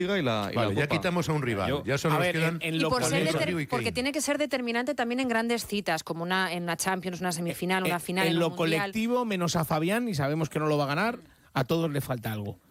Vale, ya quitamos a un rival. Ya solo nos quedan... porque tiene que ser determinante también en grandes citas, como en una Champions, una semifinal, una final. En lo un mundial. colectivo, menos a Fabián, y sabemos que no lo va a ganar, a todos le falta algo.